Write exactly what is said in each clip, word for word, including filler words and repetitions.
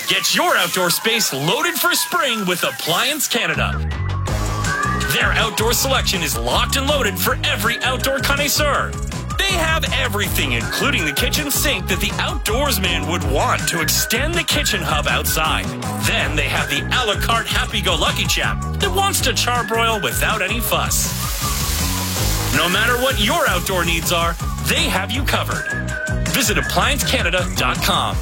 Get your outdoor space loaded for spring with Appliance Canada. Their outdoor selection is locked and loaded for every outdoor connoisseur. They have everything, including the kitchen sink that the outdoorsman would want to extend the kitchen hub outside. Then they have the a la carte happy-go-lucky chap that wants to charbroil without any fuss. No matter what your outdoor needs are, they have you covered. Visit appliance canada dot com.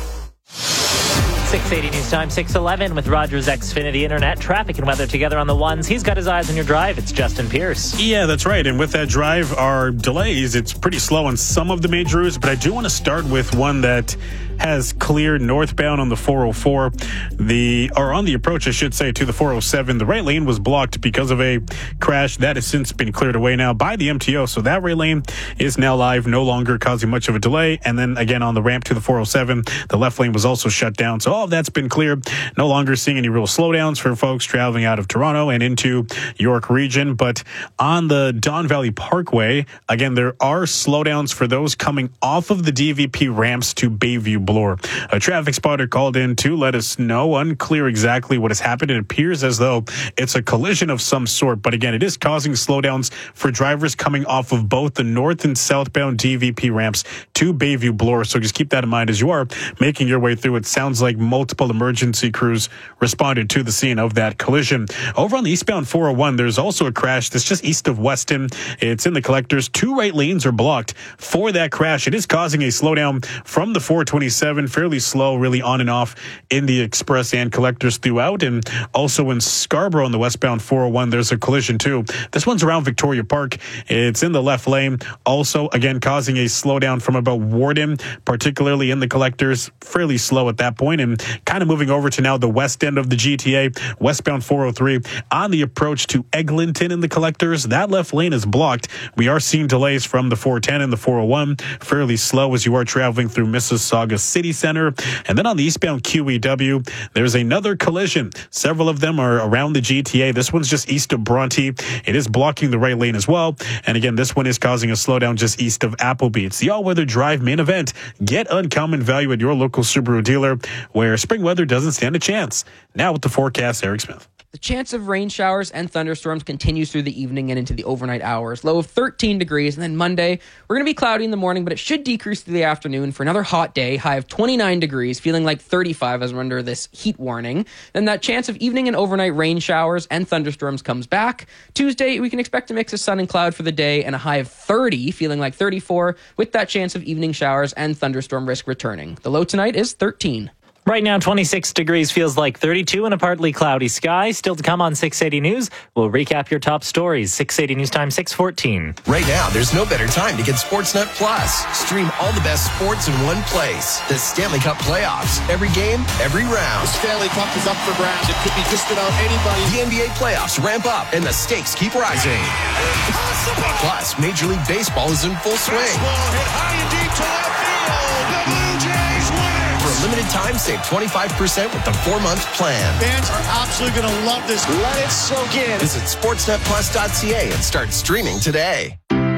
six eighty News Time, six eleven with Rogers Xfinity Internet. Traffic and weather together on the ones. He's got his eyes on your drive. It's Justin Pierce. Yeah, that's right. And with that drive, our delays, it's pretty slow on some of the major routes, but I do want to start with one that has cleared northbound on the four oh four. The, or on the approach, I should say, to the four oh seven. The right lane was blocked because of a crash. That has since been cleared away now by the M T O. So that right lane is now live, no longer causing much of a delay. And then again, on the ramp to the four oh seven, the left lane was also shut down. So all of that's been cleared. No longer seeing any real slowdowns for folks traveling out of Toronto and into York region. But on the Don Valley Parkway, again, there are slowdowns for those coming off of the D V P ramps to Bayview Bloor. A traffic spotter called in to let us know. Unclear exactly what has happened. It appears as though it's a collision of some sort. But again, it is causing slowdowns for drivers coming off of both the north and southbound D V P ramps to Bayview Bloor. So just keep that in mind as you are making your way through. It sounds like multiple emergency crews responded to the scene of that collision. Over on the eastbound four oh one, there's also a crash that's just east of Weston. It's in the collectors. Two right lanes are blocked for that crash. It is causing a slowdown from the four twenty-seven, fairly slow, really on and off in the express and collectors throughout. And also in Scarborough on the westbound four oh one, there's a collision too. This one's around Victoria Park. It's in the left lane. Also, again, causing a slowdown from about Warden, particularly in the collectors. Fairly slow at that point, and kind of moving over to now the west end of the G T A, westbound four oh three. On the approach to Eglinton in the collectors, that left lane is blocked. We are seeing delays from the four ten and the four oh one. Fairly slow as you are traveling through Mississauga City Center. And then on the eastbound Q E W, there's another collision. Several of them are around the G T A. This one's just east of Bronte. It is blocking the right lane as well. And again, this one is causing a slowdown just east of Appleby. It's the all-weather drive main event. Get uncommon value at your local Subaru dealer, where spring weather doesn't stand a chance. Now with the forecast, Eric Smith. The chance of rain showers and thunderstorms continues through the evening and into the overnight hours. Low of thirteen degrees. And then Monday, we're going to be cloudy in the morning, but it should decrease through the afternoon for another hot day. High of twenty-nine degrees, feeling like thirty-five as we're under this heat warning. Then that chance of evening and overnight rain showers and thunderstorms comes back. Tuesday, we can expect a mix of sun and cloud for the day and a high of thirty, feeling like thirty-four, with that chance of evening showers and thunderstorm risk returning. The low tonight is thirteen. Right now, twenty-six degrees feels like thirty-two in a partly cloudy sky. Still to come on six eighty News. We'll recap your top stories. six eighty News Time, six fourteen. Right now, there's no better time to get Sportsnet Plus. Stream all the best sports in one place. The Stanley Cup playoffs. Every game, every round. The Stanley Cup is up for grabs. It could be just about anybody. The N B A playoffs ramp up, and the stakes keep rising. Impossible. Plus, Major League Baseball is in full swing. Baseball hit high and deep to left field. The Blue Jays win it. For a limited time, save twenty-five percent with the four-month plan. Fans are absolutely going to love this. Let it soak in. Visit sportsnet plus dot c a and start streaming today.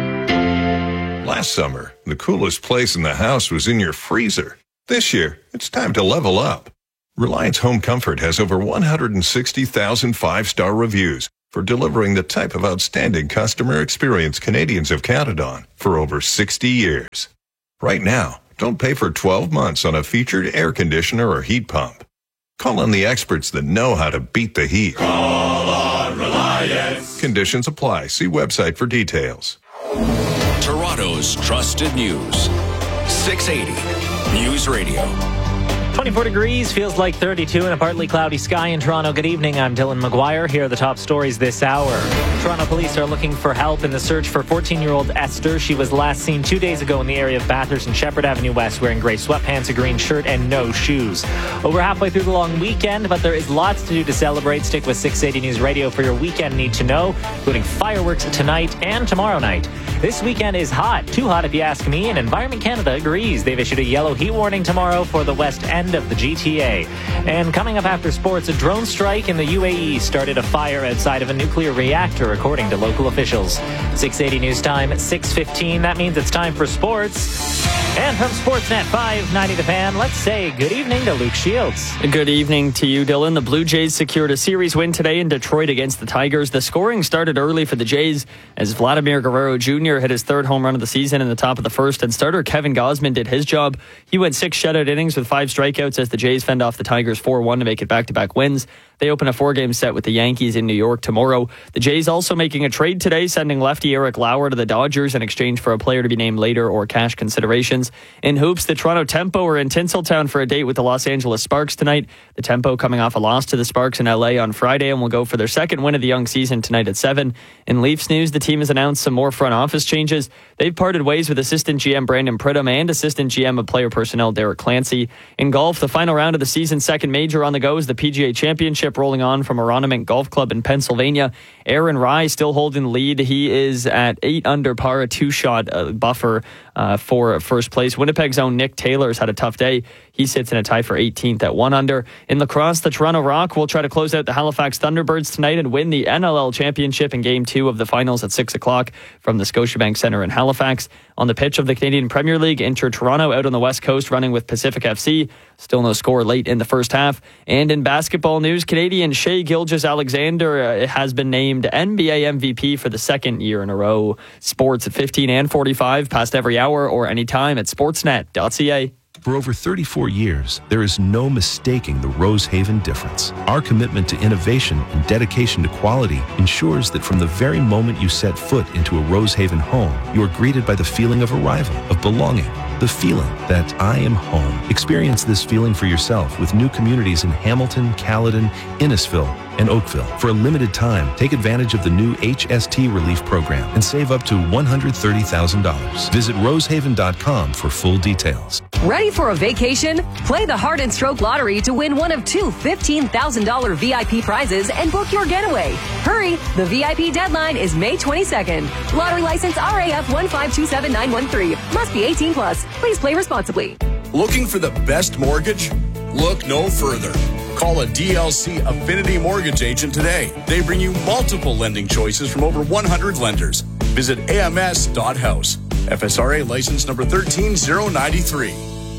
Last summer, the coolest place in the house was in your freezer. This year, it's time to level up. Reliance Home Comfort has over one hundred sixty thousand five-star reviews for delivering the type of outstanding customer experience Canadians have counted on for over sixty years. Right now, don't pay for twelve months on a featured air conditioner or heat pump. Call on the experts that know how to beat the heat. Call on Reliance. Conditions apply. See website for details. Toronto's trusted news. six eighty News Radio. twenty-four degrees, feels like thirty-two in a partly cloudy sky in Toronto. Good evening, I'm Dylan McGuire. Here are the top stories this hour. Toronto police are looking for help in the search for fourteen-year-old Esther. She was last seen two days ago in the area of Bathurst and Shepherd Avenue West wearing gray sweatpants, a green shirt, and no shoes. Over halfway through the long weekend, but there is lots to do to celebrate. Stick with six eighty News Radio for your weekend need to know, including fireworks tonight and tomorrow night. This weekend is hot, too hot if you ask me, and Environment Canada agrees. They've issued a yellow heat warning tomorrow for the west end of the G T A. And coming up after sports, a drone strike in the U A E started a fire outside of a nuclear reactor, according to local officials. six eighty News Time, six fifteen. That means it's time for sports. And from Sportsnet five ninety The Fan, let's say good evening to Luke Shields. Good evening to you, Dylan. The Blue Jays secured a series win today in Detroit against the Tigers. The scoring started early for the Jays as Vladimir Guerrero Junior hit his third home run of the season in the top of the first, and starter Kevin Gausman did his job. He went six shutout innings with five strikeouts as the Jays fend off the Tigers four one to make it back-to-back wins. They open a four-game set with the Yankees in New York tomorrow. The Jays also making a trade today, sending lefty Eric Lauer to the Dodgers in exchange for a player to be named later or cash considerations. In hoops, the Toronto Tempo are in Tinseltown for a date with the Los Angeles Sparks tonight. The Tempo coming off a loss to the Sparks in L A on Friday and will go for their second win of the young season tonight at seven. In Leafs news, the team has announced some more front office changes. They've parted ways with assistant G M Brandon Pridham and assistant G M of player personnel Derek Clancy. In golf, the final round of the season's second major on the go is the P G A Championship rolling on from Aronimink Golf Club in Pennsylvania. Aaron Rai still holding the lead. He is at eight under par, a two-shot uh, buffer uh, for first place. Winnipeg's own Nick Taylor's had a tough day. He sits in a tie for eighteenth at one under. In lacrosse, the Toronto Rock will try to close out the Halifax Thunderbirds tonight and win the N L L Championship in Game two of the finals at six o'clock from the Scotiabank Centre in Halifax. On the pitch of the Canadian Premier League, Inter Toronto out on the West Coast running with Pacific F C. Still no score late in the first half. And in basketball news, Canadian Shai Gilgeous-Alexander uh, has been named N B A M V P for the second year in a row. Sports at fifteen and forty-five, past every hour or anytime at sportsnet dot c a. For over thirty-four years, there is no mistaking the Rosehaven difference. Our commitment to innovation and dedication to quality ensures that from the very moment you set foot into a Rosehaven home, you are greeted by the feeling of arrival, of belonging, the feeling that I am home. Experience this feeling for yourself with new communities in Hamilton, Caledon, Innisfil, and Oakville. For a limited time, take advantage of the new H S T Relief Program and save up to one hundred thirty thousand dollars. Visit rosehaven dot com for full details. Ready for a vacation? Play the Heart and Stroke Lottery to win one of two fifteen thousand dollars V I P prizes and book your getaway. Hurry! The V I P deadline is May twenty-second. Lottery license R A F one five two seven nine one three. Must be eighteen plus. Please play responsibly. Looking for the best mortgage? Look no further. Call a D L C Affinity Mortgage agent today. They bring you multiple lending choices from over one hundred lenders. Visit A M S dot house. F S R A license number one three zero nine three.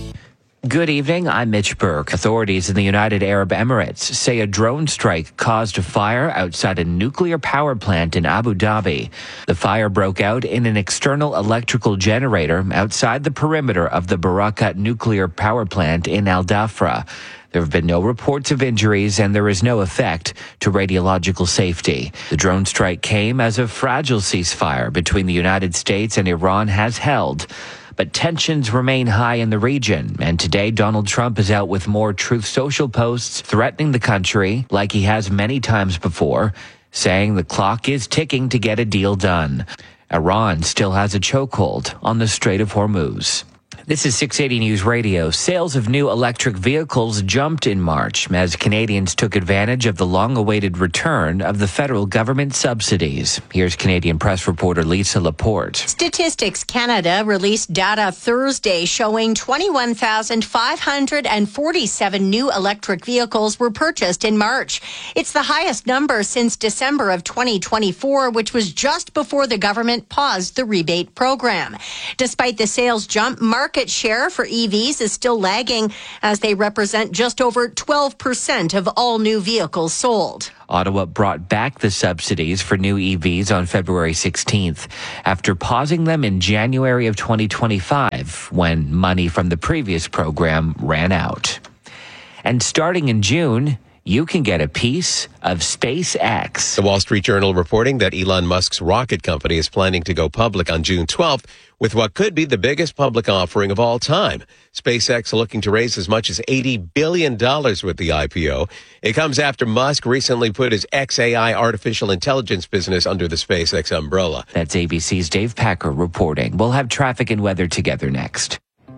Good evening, I'm Mitch Burke. Authorities in the United Arab Emirates say a drone strike caused a fire outside a nuclear power plant in Abu Dhabi. The fire broke out in an external electrical generator outside the perimeter of the Barakat nuclear power plant in Al Dhafra. There have been no reports of injuries and there is no effect to radiological safety. The drone strike came as a fragile ceasefire between the United States and Iran has held. But tensions remain high in the region, and today Donald Trump is out with more Truth Social posts threatening the country, like he has many times before, saying the clock is ticking to get a deal done. Iran still has a chokehold on the Strait of Hormuz. This is six eighty News Radio. Sales of new electric vehicles jumped in March as Canadians took advantage of the long-awaited return of the federal government subsidies. Here's Canadian press reporter Lisa Laporte. Statistics Canada released data Thursday showing twenty-one thousand five hundred forty-seven new electric vehicles were purchased in March. It's the highest number since December of twenty twenty-four, which was just before the government paused the rebate program. Despite the sales jump, market share for E Vs is still lagging as they represent just over twelve percent of all new vehicles sold. Ottawa brought back the subsidies for new E Vs on February sixteenth after pausing them in January of twenty twenty-five when money from the previous program ran out. And starting in June, you can get a piece of SpaceX. The Wall Street Journal reporting that Elon Musk's rocket company is planning to go public on June twelfth with what could be the biggest public offering of all time. SpaceX looking to raise as much as eighty billion dollars with the I P O. It comes after Musk recently put his X A I artificial intelligence business under the SpaceX umbrella. That's A B C's Dave Packer reporting. We'll have traffic and weather together next.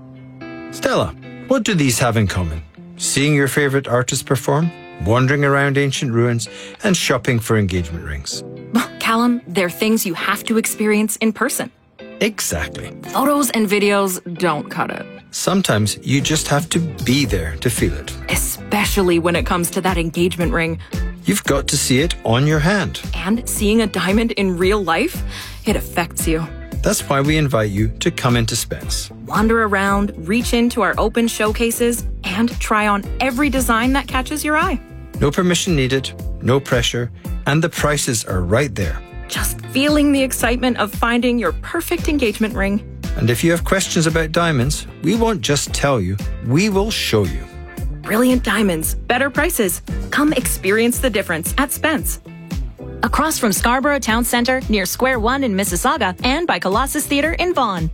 Stella, what do these have in common? Seeing your favorite artist perform, wandering around ancient ruins, and shopping for engagement rings. Callum, they're things you have to experience in person. Exactly. Photos and videos don't cut it. Sometimes you just have to be there to feel it. Especially when it comes to that engagement ring. You've got to see it on your hand. And seeing a diamond in real life, it affects you. That's why we invite you to come into Spence. Wander around, reach into our open showcases, and try on every design that catches your eye. No permission needed, no pressure, and the prices are right there. Just feeling the excitement of finding your perfect engagement ring. And if you have questions about diamonds, we won't just tell you, we will show you. Brilliant diamonds, better prices. Come experience the difference at Spence. Across from Scarborough Town Centre, near Square One in Mississauga, and by Colossus Theatre in Vaughan.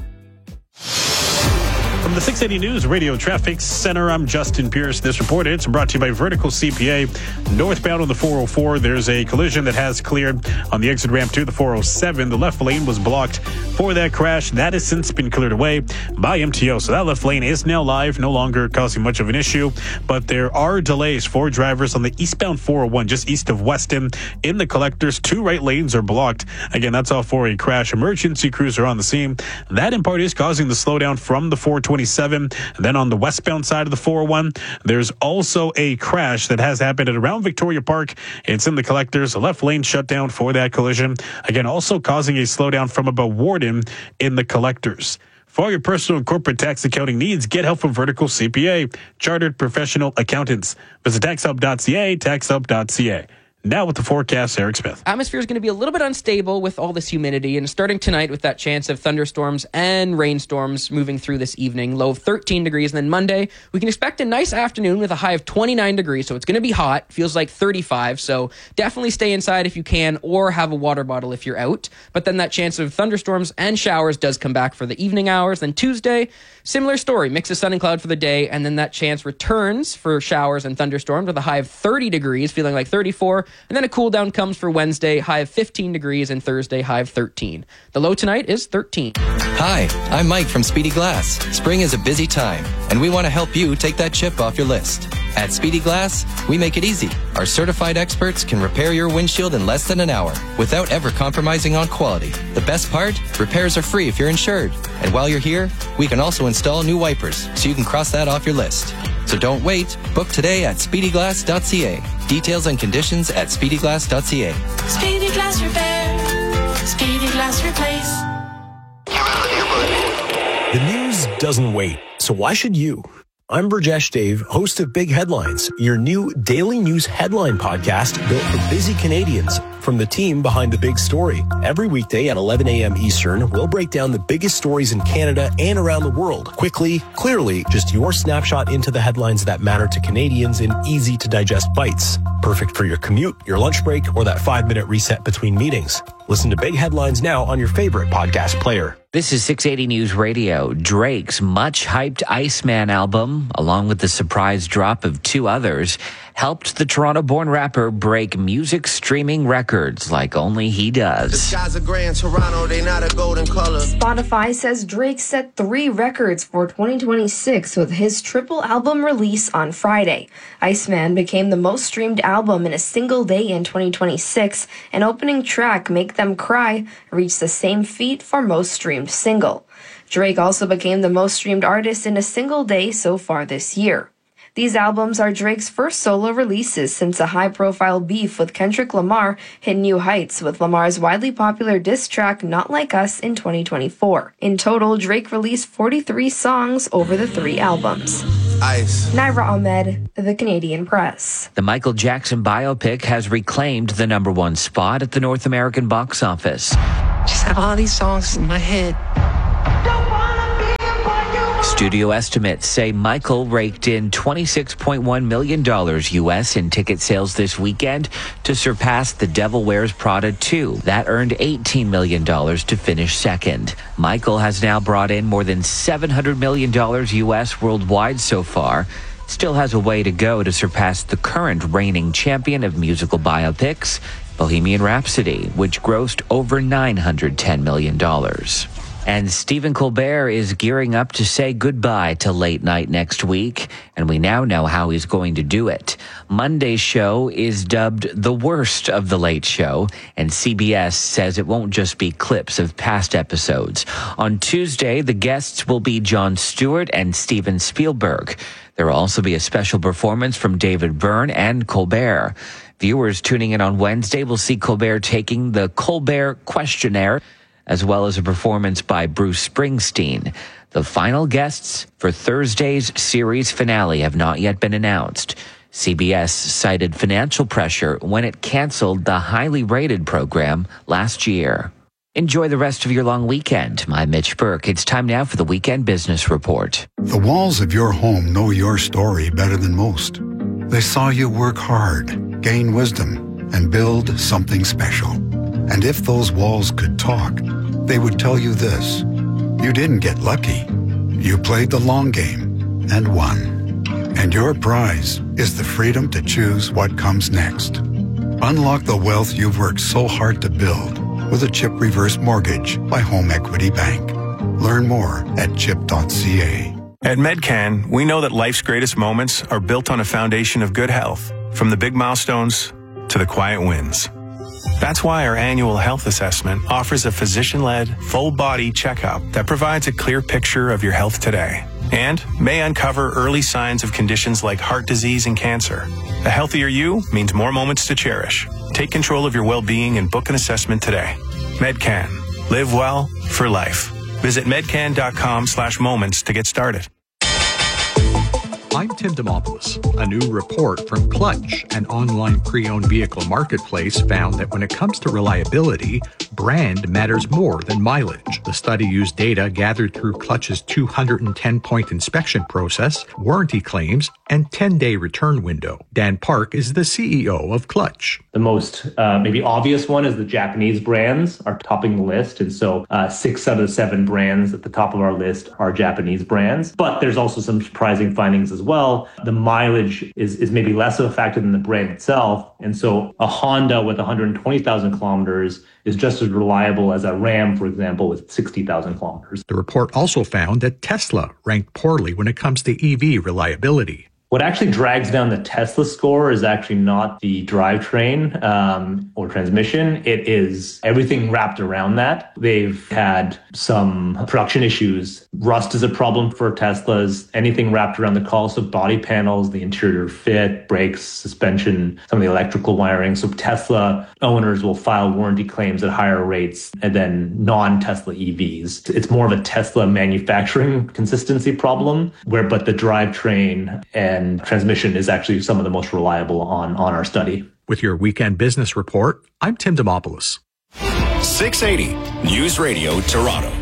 From the six eighty News Radio Traffic Center, I'm Justin Pierce. This report is brought to you by Vertical C P A. Northbound on the four oh four, there's a collision that has cleared on the exit ramp to the four oh seven. The left lane was blocked for that crash. That has since been cleared away by M T O. So that left lane is now live, no longer causing much of an issue. But there are delays for drivers on the eastbound four oh one, just east of Weston. In the collectors, two right lanes are blocked. Again, that's all for a crash. Emergency crews are on the scene. That in part is causing the slowdown from the four twenty-seven. And then on the westbound side of the four oh one, there's also a crash that has happened at around Victoria Park. It's in the collectors. The left lane shut down for that collision. Again, also causing a slowdown from about Warden in the collectors. For all your personal and corporate tax accounting needs, get help from Vertical C P A, chartered professional accountants. Visit tax hub dot c a, tax hub dot c a. Now with the forecast, Eric Smith. Atmosphere is going to be a little bit unstable with all this humidity, and starting tonight with that chance of thunderstorms and rainstorms moving through this evening. Low of thirteen degrees, and then Monday, we can expect a nice afternoon with a high of twenty-nine degrees, so it's going to be hot. Feels like thirty-five, so definitely stay inside if you can, or have a water bottle if you're out. But then that chance of thunderstorms and showers does come back for the evening hours. Then Tuesday, similar story, mix of sun and cloud for the day, and then that chance returns for showers and thunderstorms with a high of thirty degrees, feeling like thirty-four. And then a cool down comes for Wednesday, high of fifteen degrees, and Thursday, high of thirteen. The low tonight is thirteen. Hi, I'm Mike from Speedy Glass. Spring is a busy time, and we want to help you take that chip off your list. At Speedy Glass, we make it easy. Our certified experts can repair your windshield in less than an hour without ever compromising on quality. The best part? Repairs are free if you're insured. And while you're here, we can also install new wipers, so you can cross that off your list. So don't wait. Book today at speedy glass dot c a. Details and conditions at speedy glass dot c a. Speedy Glass Repair. Speedy Glass Replace. The news doesn't wait, so why should you? I'm Burjesh Dave, host of Big Headlines, your new daily news headline podcast built for busy Canadians from the team behind the big story. Every weekday at eleven a.m. Eastern, we'll break down the biggest stories in Canada and around the world. Quickly, clearly, just your snapshot into the headlines that matter to Canadians in easy-to-digest bites. Perfect for your commute, your lunch break, or that five-minute reset between meetings. Listen to Big Headlines now on your favorite podcast player. This is six eighty News Radio. Drake's much-hyped Iceman album, along with the surprise drop of two others, helped the Toronto-born rapper break music streaming records like only he does. The skies are gray in Toronto, they not a golden color. Spotify says Drake set three records for twenty twenty-six with his triple album release on Friday. Iceman became the most streamed album in a single day in twenty twenty-six, and opening track Make Them Cry reached the same feat for most streamed single. Drake also became the most streamed artist in a single day so far this year. These albums are Drake's first solo releases since a high-profile beef with Kendrick Lamar hit new heights with Lamar's widely popular diss track Not Like Us in twenty twenty-four. In total, Drake released forty-three songs over the three albums. Ice. Naira Ahmed, The Canadian Press. The Michael Jackson biopic has reclaimed the number one spot at the North American box office. Just have all these songs in my head. Studio estimates say Michael raked in twenty-six point one million dollars U S in ticket sales this weekend to surpass The Devil Wears Prada two. That earned eighteen million dollars to finish second. Michael has now brought in more than seven hundred million dollars U S worldwide so far. Still has a way to go to surpass the current reigning champion of musical biopics, Bohemian Rhapsody, which grossed over nine hundred ten million dollars. And Stephen Colbert is gearing up to say goodbye to late night next week, and we now know how he's going to do it. Monday's show is dubbed the worst of the Late Show, and C B S says it won't just be clips of past episodes. On Tuesday, the guests will be Jon Stewart and Steven Spielberg. There will also be a special performance from David Byrne and Colbert. Viewers tuning in on Wednesday will see Colbert taking the Colbert Questionnaire, as well as a performance by Bruce Springsteen. The final guests for Thursday's series finale have not yet been announced. C B S cited financial pressure when it canceled the highly rated program last year. Enjoy the rest of your long weekend. I'm Mitch Burke. It's time now for the Weekend Business Report. The walls of your home know your story better than most. They saw you work hard, gain wisdom, and build something special. And if those walls could talk, they would tell you this. You didn't get lucky. You played the long game and won. And your prize is the freedom to choose what comes next. Unlock the wealth you've worked so hard to build with a CHIP Reverse Mortgage by Home Equity Bank. Learn more at chip dot c a. At Medcan, we know that life's greatest moments are built on a foundation of good health, from the big milestones to the quiet wins. That's why our annual health assessment offers a physician-led, full-body checkup that provides a clear picture of your health today and may uncover early signs of conditions like heart disease and cancer. A healthier you means more moments to cherish. Take control of your well-being and book an assessment today. Medcan. Live well for life. Visit medcan.com slash moments to get started. I'm Tim Demopoulos. A new report from Clutch, an online pre-owned vehicle marketplace, found that when it comes to reliability, brand matters more than mileage. The study used data gathered through Clutch's two hundred ten point inspection process, warranty claims, and ten-day return window. Dan Park is the C E O of Clutch. The most uh, maybe obvious one is the Japanese brands are topping the list. And so uh, six out of seven brands at the top of our list are Japanese brands. But there's also some surprising findings as well. The mileage is, is maybe less of a factor than the brand itself. And so a Honda with one hundred twenty thousand kilometers is just as reliable as a Ram, for example, with sixty thousand kilometers. The report also found that Tesla ranked poorly when it comes to E V reliability. What actually drags down the Tesla score is actually not the drivetrain um, or transmission. It is everything wrapped around that. They've had some production issues. Rust is a problem for Teslas. Anything wrapped around the call, so body panels, the interior fit, brakes, suspension, some of the electrical wiring. So Tesla owners will file warranty claims at higher rates than non-Tesla E Vs. It's more of a Tesla manufacturing consistency problem, where but the drivetrain and And transmission is actually some of the most reliable on, on our study. With your Weekend Business Report, I'm Tim Demopoulos. six eighty News Radio Toronto.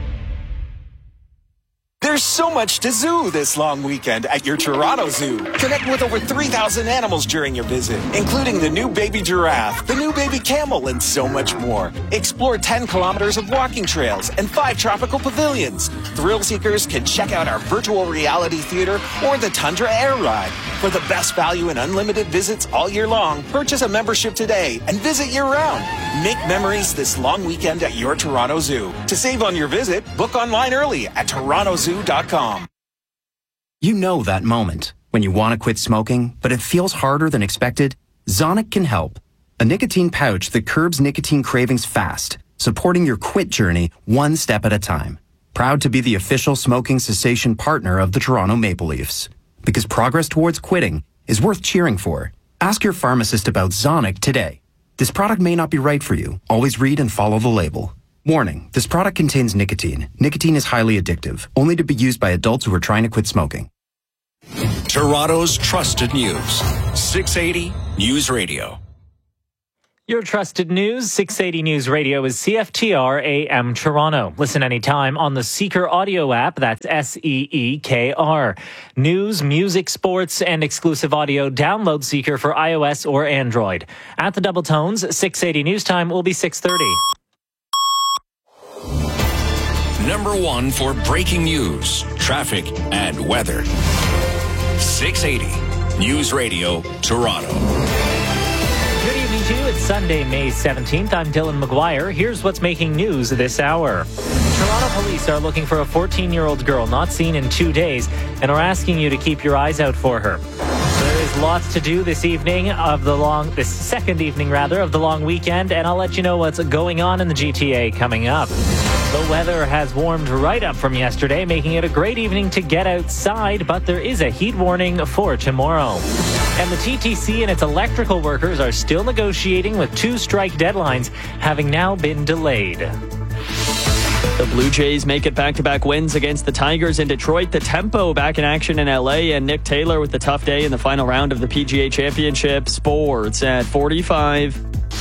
There's so much to zoo this long weekend at your Toronto Zoo. Connect with over three thousand animals during your visit, including the new baby giraffe, the new baby camel, and so much more. Explore ten kilometers of walking trails and five tropical pavilions. Thrill seekers can check out our virtual reality theater or the Tundra Air Ride. For the best value and unlimited visits all year long, purchase a membership today and visit year-round. Make memories this long weekend at your Toronto Zoo. To save on your visit, book online early at toronto zoo dot com. You know that moment when you want to quit smoking, but it feels harder than expected? Zonic can help. A nicotine pouch that curbs nicotine cravings fast, supporting your quit journey one step at a time. Proud to be the official smoking cessation partner of the Toronto Maple Leafs. Because progress towards quitting is worth cheering for. Ask your pharmacist about Zonic today. This product may not be right for you. Always read and follow the label. Warning, this product contains nicotine. Nicotine is highly addictive, only to be used by adults who are trying to quit smoking. Toronto's trusted news. six eighty News Radio. Your trusted news, six eighty News Radio, is C F T R A M Toronto. Listen anytime on the Seeker audio app. That's S E E K R. News, music, sports, and exclusive audio. Download Seeker for iOS or Android. At the Double Tones, six eighty News Time will be six thirty. Number one for breaking news, traffic, and weather. six eighty News Radio, Toronto. Good evening to you. It's Sunday, May seventeenth. I'm Dylan McGuire. Here's what's making news this hour. Toronto police are looking for a fourteen-year-old girl not seen in two days and are asking you to keep your eyes out for her. There is lots to do this evening of the long, this second evening rather, of the long weekend, and I'll let you know what's going on in the G T A coming up. The weather has warmed right up from yesterday, making it a great evening to get outside, but there is a heat warning for tomorrow. And the T T C and its electrical workers are still negotiating with two strike deadlines having now been delayed. The Blue Jays make it back-to-back wins against the Tigers in Detroit. The Tempo back in action in L A, and Nick Taylor with the tough day in the final round of the P G A Championship. Sports at forty-five.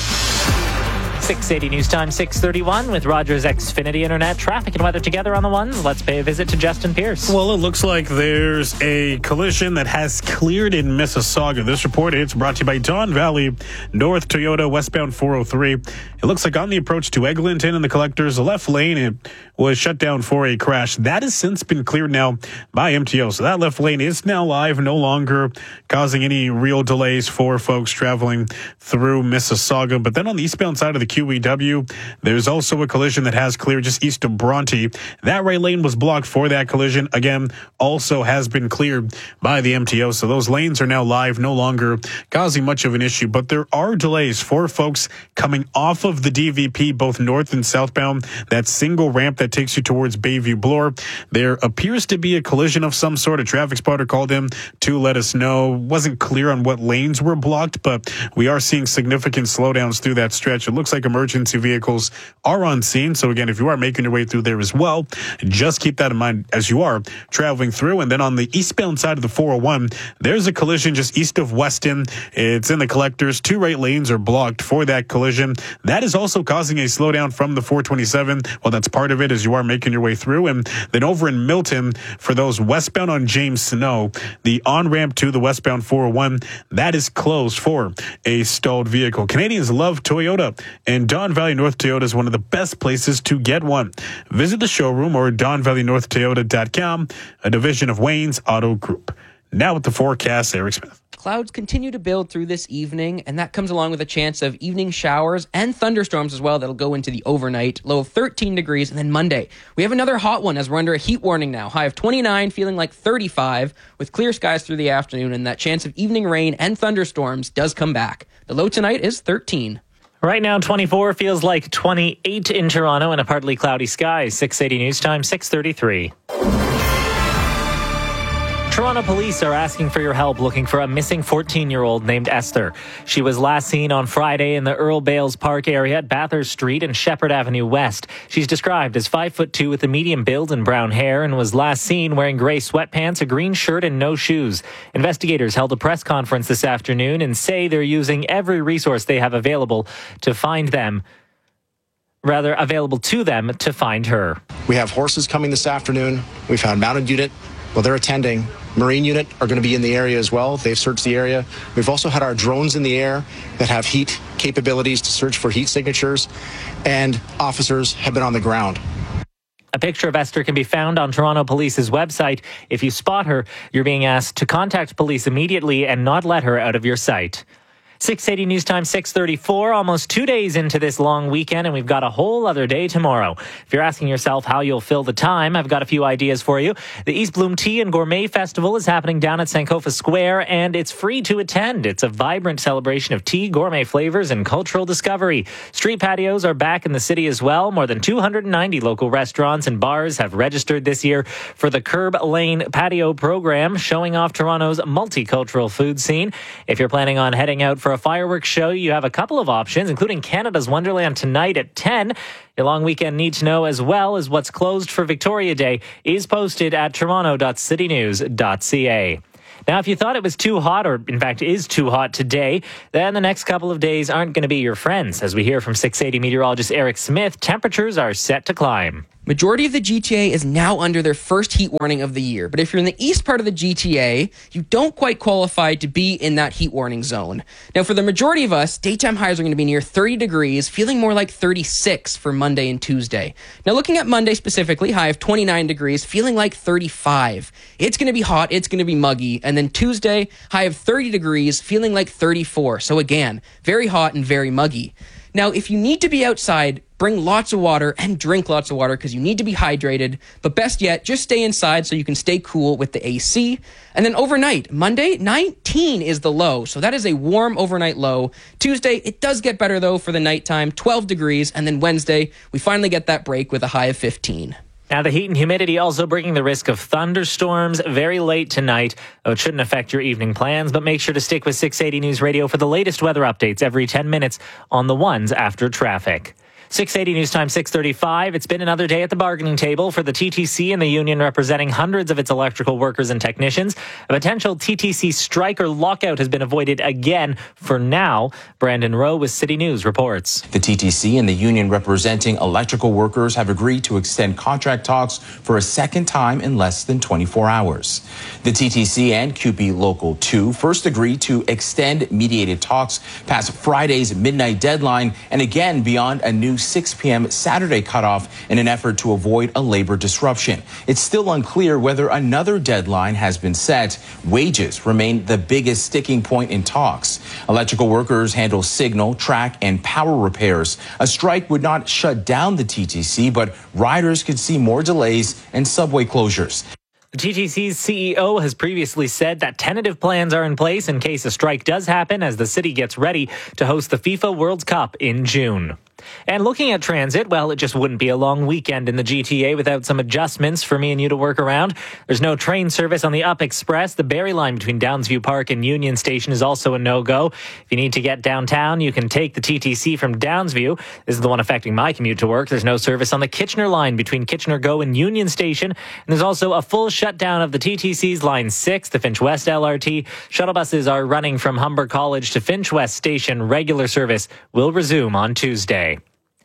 six eighty News Time, six thirty-one with Rogers Xfinity Internet. Traffic and weather together on the ones. Let's pay a visit to Justin Pierce. Well, it looks like there's a collision that has cleared in Mississauga. This report is brought to you by Don Valley North Toyota, westbound four oh three. It looks like on the approach to Eglinton and the Collectors, the left lane it was shut down for a crash. That has since been cleared now by M T O. So that left lane is now live, no longer causing any real delays for folks traveling through Mississauga. But then on the eastbound side of the Q E W, there's also a collision that has cleared just east of Bronte. That right lane was blocked for that collision. Again, also has been cleared by the M T O. So those lanes are now live, no longer causing much of an issue. But there are delays for folks coming off of the D V P, both north and southbound. That single ramp that takes you towards Bayview Bloor. There appears to be a collision of some sort. A traffic spotter called in to let us know. Wasn't clear on what lanes were blocked, but we are seeing significant slowdowns through that stretch. It looks like emergency vehicles are on scene. So again, if you are making your way through there as well, just keep that in mind as you are traveling through. And then on the eastbound side of the four oh one, there's a collision just east of Weston. It's in the Collectors. Two right lanes are blocked for that collision. That is also causing a slowdown from the four twenty-seven. Well, that's part of it as you are making your way through. And then over in Milton, for those westbound on James Snow, the on-ramp to the westbound four oh one, that is closed for a stalled vehicle. Canadians love Toyota, and Don Valley North Toyota is one of the best places to get one. Visit the showroom or don valley north toyota dot com, a division of Wayne's Auto Group. Now with the forecast, Eric Smith. Clouds continue to build through this evening, and that comes along with a chance of evening showers and thunderstorms as well that'll go into the overnight. Low of thirteen degrees, and then Monday, we have another hot one as we're under a heat warning now. High of twenty-nine, feeling like thirty-five, with clear skies through the afternoon, and that chance of evening rain and thunderstorms does come back. The low tonight is thirteen. Right now, twenty-four feels like twenty-eight in Toronto and a partly cloudy sky. six eighty News Time, six thirty-three. Toronto police are asking for your help looking for a missing fourteen-year-old named Esther. She was last seen on Friday in the Earl Bales Park area at Bathurst Street and Shepherd Avenue West. She's described as five foot two with a medium build and brown hair and was last seen wearing gray sweatpants, a green shirt, and no shoes. Investigators held a press conference this afternoon and say they're using every resource they have available to find them. Rather, available to them to find her. We have horses coming this afternoon. We've had mounted unit. Well, they're attending. Marine unit are going to be in the area as well. They've searched the area. We've also had our drones in the air that have heat capabilities to search for heat signatures, and officers have been on the ground. A picture of Esther can be found on Toronto Police's website. If you spot her, you're being asked to contact police immediately and not let her out of your sight. six eighty News Time, six thirty-four, almost two days into this long weekend, and we've got a whole other day tomorrow. If you're asking yourself how you'll fill the time, I've got a few ideas for you. The East Bloom Tea and Gourmet Festival is happening down at Sankofa Square, and it's free to attend. It's a vibrant celebration of tea, gourmet flavors, and cultural discovery. Street patios are back in the city as well. More than two hundred ninety local restaurants and bars have registered this year for the Curb Lane Patio program, showing off Toronto's multicultural food scene. If you're planning on heading out for a fireworks show, you have a couple of options, including Canada's Wonderland tonight at ten. Your long weekend need to know, as well as what's closed for Victoria Day, is posted at toronto dot city news dot c a. Now, if you thought it was too hot, or in fact is too hot today, then the next couple of days aren't going to be your friends. As we hear from six eighty meteorologist Eric Smith, temperatures are set to climb. Majority of the G T A is now under their first heat warning of the year. But if you're in the east part of the G T A, you don't quite qualify to be in that heat warning zone. Now, for the majority of us, daytime highs are going to be near thirty degrees, feeling more like thirty-six for Monday and Tuesday. Now, looking at Monday specifically, high of twenty-nine degrees, feeling like thirty-five. It's going to be hot, it's going to be muggy. And then Tuesday, high of thirty degrees, feeling like thirty-four. So again, very hot and very muggy. Now, if you need to be outside, bring lots of water and drink lots of water because you need to be hydrated. But best yet, just stay inside so you can stay cool with the A C. And then overnight, Monday, nineteen is the low. So that is a warm overnight low. Tuesday, it does get better though for the nighttime, twelve degrees. And then Wednesday, we finally get that break with a high of fifteen. Now, the heat and humidity also bringing the risk of thunderstorms very late tonight. Oh, it shouldn't affect your evening plans, but make sure to stick with six eighty News Radio for the latest weather updates every ten minutes on the ones after traffic. six eighty News Time, six thirty-five. It's been another day at the bargaining table for the T T C and the union representing hundreds of its electrical workers and technicians. A potential T T C strike or lockout has been avoided again for now. Brandon Rowe with City News reports. The T T C and the union representing electrical workers have agreed to extend contract talks for a second time in less than twenty-four hours. The T T C and C U P E Local two first agreed to extend mediated talks past Friday's midnight deadline and again beyond a new six p.m. Saturday cutoff in an effort to avoid a labor disruption. It's still unclear whether another deadline has been set. Wages remain the biggest sticking point in talks. Electrical workers handle signal, track, and power repairs. A strike would not shut down the T T C, but riders could see more delays and subway closures. The T T C's C E O has previously said that tentative plans are in place in case a strike does happen as the city gets ready to host the FIFA World Cup in June. And looking at transit, well, it just wouldn't be a long weekend in the G T A without some adjustments for me and you to work around. There's no train service on the Up Express. The Barrie line between Downsview Park and Union Station is also a no-go. If you need to get downtown, you can take the T T C from Downsview. This is the one affecting my commute to work. There's no service on the Kitchener line between Kitchener Go and Union Station. And there's also a full shutdown of the T T C's Line six, the Finch West L R T. Shuttle buses are running from Humber College to Finch West Station. Regular service will resume on Tuesday.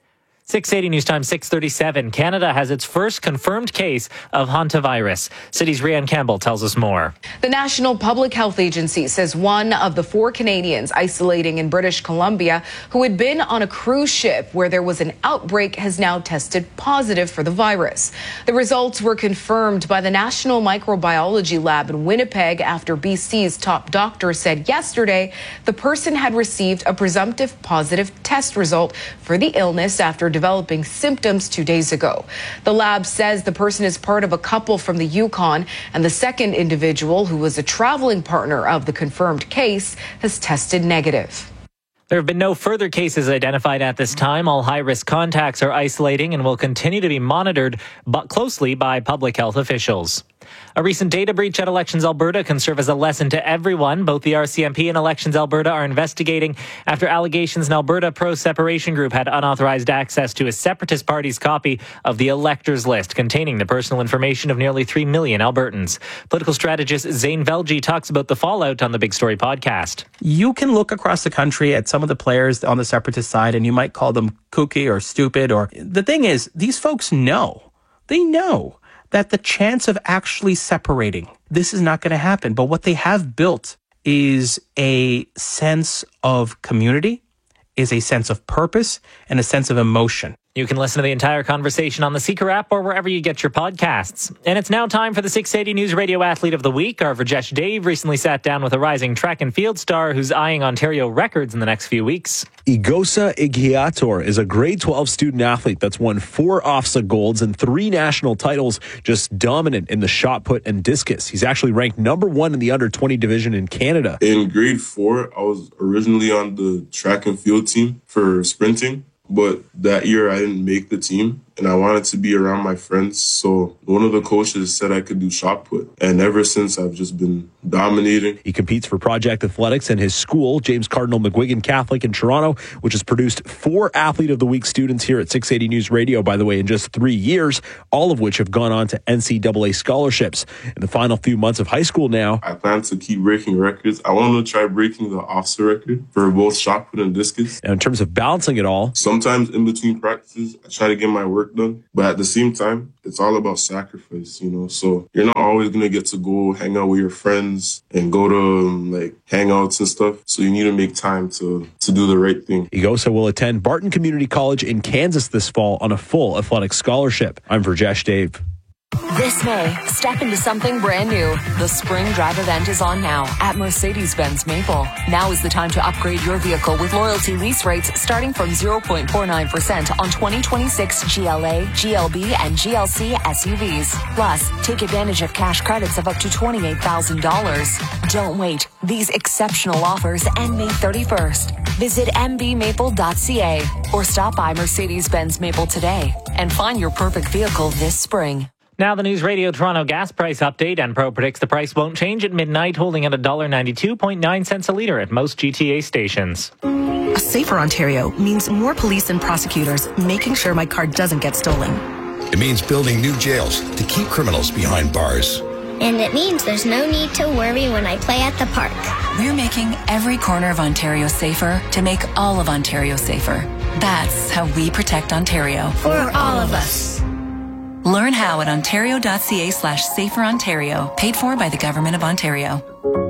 six eighty News Time, six thirty-seven. Canada has its first confirmed case of hantavirus. City's Rianne Campbell tells us more. The National Public Health Agency says one of the four Canadians isolating in British Columbia who had been on a cruise ship where there was an outbreak has now tested positive for the virus. The results were confirmed by the National Microbiology Lab in Winnipeg after B C's top doctor said yesterday the person had received a presumptive positive test result for the illness after developing symptoms two days ago. The lab says the person is part of a couple from the Yukon, and the second individual, who was a traveling partner of the confirmed case, has tested negative. There have been no further cases identified at this time. All high-risk contacts are isolating and will continue to be monitored but closely by public health officials. A recent data breach at Elections Alberta can serve as a lesson to everyone. Both the R C M P and Elections Alberta are investigating after allegations an Alberta pro-separation group had unauthorized access to a separatist party's copy of the electors list containing the personal information of nearly three million Albertans. Political strategist Zane Velji talks about the fallout on the Big Story podcast. You can look across the country at some of the players on the separatist side and you might call them kooky or stupid. Or the thing is, these folks know. They know that the chance of actually separating, this is not going to happen. But what they have built is a sense of community, is a sense of purpose, and a sense of emotion. You can listen to the entire conversation on the Seeker app or wherever you get your podcasts. And it's now time for the six eighty News Radio Athlete of the Week. Our Rajesh Dave recently sat down with a rising track and field star who's eyeing Ontario records in the next few weeks. Igosa Ighiator is a grade twelve student athlete that's won four OFSA golds and three national titles, just dominant in the shot put and discus. He's actually ranked number one in the under twenty division in Canada. In grade four, I was originally on the track and field team for sprinting. But that year I didn't make the team and I wanted to be around my friends. So one of the coaches said I could do shot put. And ever since I've just been dominating. He competes for Project Athletics and his school, James Cardinal McGuigan Catholic in Toronto, which has produced four Athlete of the Week students here at six eighty News Radio, by the way, in just three years, all of which have gone on to N C double A scholarships. In the final few months of high school now, I plan to keep breaking records. I want to try breaking the OFSA record for both shot put and discus. Now, in terms of balancing it all, sometimes in between practices, I try to get my work done. But at the same time, it's all about sacrifice, you know? So you're not always going to get to go hang out with your friends and go to um, like hangouts and stuff. So you need to make time to, to do the right thing. Igosa will attend Barton Community College in Kansas this fall on a full athletic scholarship. I'm Rajesh Dave. This May, step into something brand new. The Spring Drive event is on now at Mercedes-Benz Maple. Now is the time to upgrade your vehicle with loyalty lease rates starting from zero point four nine percent on twenty twenty-six G L A, G L B, and G L C S U Vs. Plus, take advantage of cash credits of up to twenty-eight thousand dollars. Don't wait. These exceptional offers end May thirty-first. Visit m b maple dot c a or stop by Mercedes-Benz Maple today and find your perfect vehicle this spring. Now the News Radio Toronto gas price update. Enpro predicts the price won't change at midnight, holding at one dollar ninety-two point nine cents a litre at most G T A stations. A safer Ontario means more police and prosecutors making sure my car doesn't get stolen. It means building new jails to keep criminals behind bars. And it means there's no need to worry when I play at the park. We're making every corner of Ontario safer to make all of Ontario safer. That's how we protect Ontario. For all of us. Learn how at ontario.ca slash safer Ontario. Paid for by the Government of Ontario.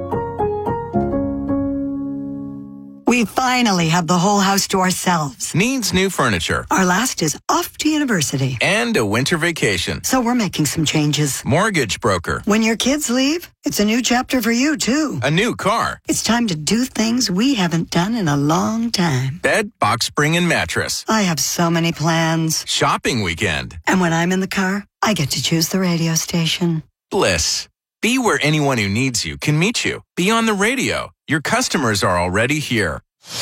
We finally have the whole house to ourselves. Needs new furniture. Our last is off to university. And a winter vacation. So we're making some changes. Mortgage broker. When your kids leave, it's a new chapter for you, too. A new car. It's time to do things we haven't done in a long time. Bed, box spring, and mattress. I have so many plans. Shopping weekend. And when I'm in the car, I get to choose the radio station. Bliss. Be where anyone who needs you can meet you. Be on the radio. Your customers are already here.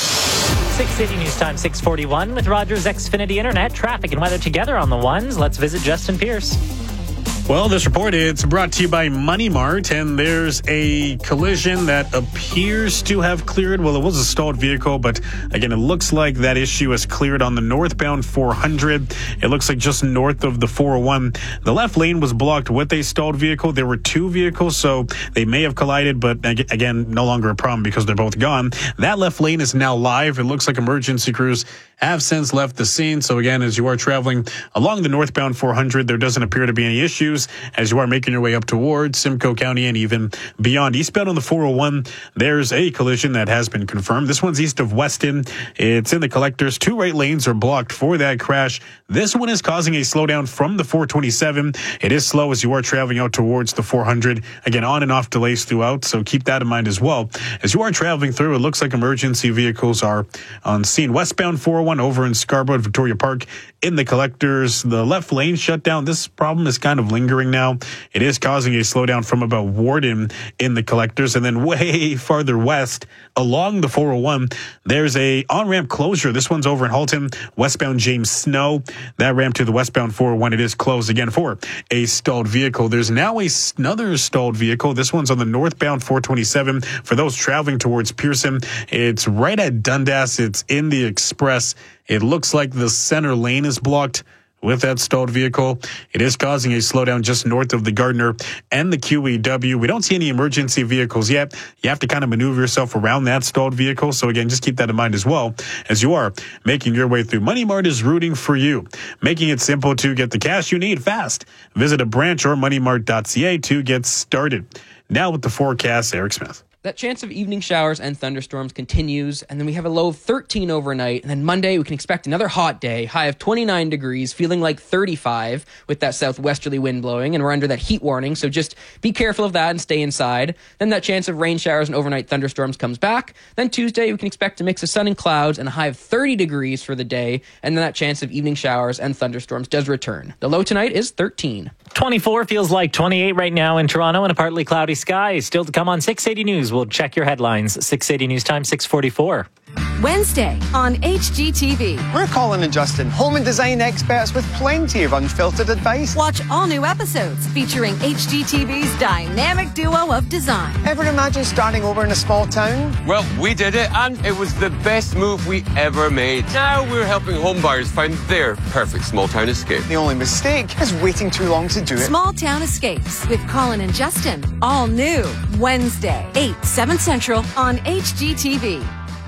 six eighty News Time, six forty-one with Rogers Xfinity Internet. Traffic and weather together on the ones. Let's visit Justin Pierce. Well, this report is brought to you by Money Mart, and there's a collision that appears to have cleared. Well, it was a stalled vehicle, but again, it looks like that issue has cleared on the northbound four hundred. It looks like just north of the four oh one. The left lane was blocked with a stalled vehicle. There were two vehicles, so they may have collided, but again, no longer a problem because they're both gone. That left lane is now live. It looks like emergency crews have since left the scene. So again, as you are traveling along the northbound four hundred, there doesn't appear to be any issues as you are making your way up towards Simcoe County and even beyond. Eastbound on the four oh one, there's a collision that has been confirmed. This one's east of Weston. It's in the collectors. Two right lanes are blocked for that crash. This one is causing a slowdown from the four twenty-seven. It is slow as you are traveling out towards the four hundred. Again, on and off delays throughout, so keep that in mind as well. As you are traveling through, it looks like emergency vehicles are on scene. Westbound four oh one over in Scarborough at Victoria Park in the collectors. The left lane shut down. This problem is kind of lingering now. It is causing a slowdown from about Warden in the collectors, and then way farther west along the four oh one, there's a on-ramp closure. This one's over in Halton, westbound James Snow. That ramp to the westbound four oh one, it is closed again for a stalled vehicle. There's now a, another stalled vehicle. This one's on the northbound four twenty-seven. For those traveling towards Pearson, it's right at Dundas. It's in the express. It looks like the center lane is blocked with that stalled vehicle. It is causing a slowdown just north of the Gardner and the Q E W. We don't see any emergency vehicles yet. You have to kind of maneuver yourself around that stalled vehicle. So again, just keep that in mind as well as you are making your way through. Money Mart is rooting for you, making it simple to get the cash you need fast. Visit a branch or money mart dot c a to get started. Now with the forecast, Eric Smith. That chance of evening showers and thunderstorms continues, and then we have a low of thirteen overnight, and then Monday we can expect another hot day, high of twenty-nine degrees, feeling like thirty-five with that southwesterly wind blowing, and we're under that heat warning, so just be careful of that and stay inside. Then that chance of rain showers and overnight thunderstorms comes back. Then Tuesday we can expect a mix of sun and clouds and a high of thirty degrees for the day, and then that chance of evening showers and thunderstorms does return. The low tonight is thirteen. twenty-four feels like twenty-eight right now in Toronto and a partly cloudy sky. Still to come on six eighty News. We'll check your headlines. six eighty News Time, six forty-four. Wednesday on H G T V. We're Colin and Justin, home and design experts with plenty of unfiltered advice. Watch all new episodes featuring H G T V's dynamic duo of design. Ever imagine starting over in a small town? Well, we did it, and it was the best move we ever made. Now we're helping home buyers find their perfect small town escape. The only mistake is waiting too long to do it. Small Town Escapes with Colin and Justin. All new Wednesday, eight, seven Central on H G T V.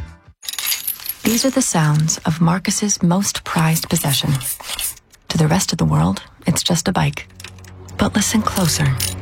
These are the sounds of Marcus's most prized possession. To the rest of the world, it's just a bike. But listen closer.